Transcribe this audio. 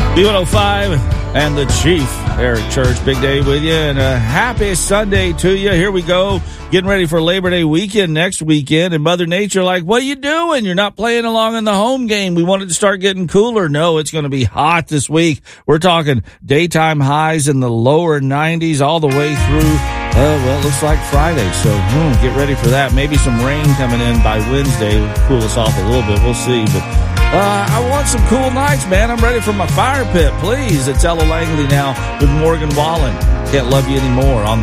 B105 and the Chief, Eric Church. Big day with you, and a happy Sunday to you. Here we go, getting ready for Labor Day weekend next weekend, and Mother Nature like, what are you doing? You're not playing along in the home game. We wanted to start getting cooler. No, it's going to be hot this week. We're talking daytime highs in the lower 90s all the way through, it looks like Friday, so get ready for that. Maybe some rain coming in by Wednesday will cool us off a little bit. We'll see, but I want some cool nights, man. I'm ready for my fire pit. Please, it's Ella Langley now with Morgan Wallen. Can't love you anymore on